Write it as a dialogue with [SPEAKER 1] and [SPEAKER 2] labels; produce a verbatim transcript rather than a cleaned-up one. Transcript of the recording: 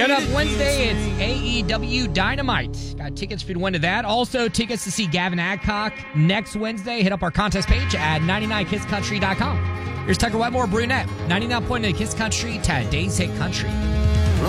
[SPEAKER 1] Coming up Wednesday, it's A E W Dynamite. Got tickets for you to win to that. Also, tickets to see Gavin Adcock next Wednesday. Hit up our contest page at ninety-nine kiss country dot com. Here's Tucker Wetmore, Brunette, ninety-nine point eight Kiss Country, today's hit country.